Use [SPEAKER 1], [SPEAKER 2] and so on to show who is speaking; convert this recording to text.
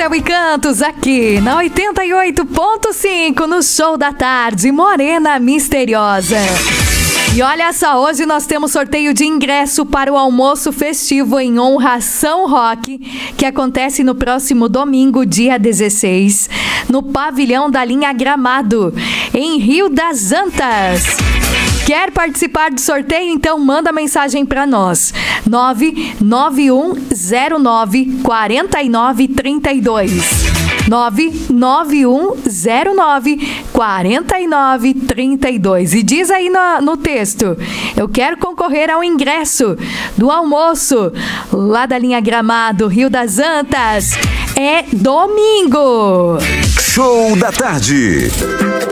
[SPEAKER 1] Céu e Cantos, aqui na 88.5, no Show da Tarde, Morena Misteriosa. E olha só, hoje nós temos sorteio de ingresso para o almoço festivo em honra a São Roque, que acontece no próximo domingo, dia 16, no pavilhão da linha Gramado, em Rio das Antas. Quer participar do sorteio? Então manda mensagem para nós. 991094932. 991094932. E diz aí no texto: eu quero concorrer ao ingresso do almoço lá da linha Gramado, Rio das Antas. É domingo.
[SPEAKER 2] Show da Tarde.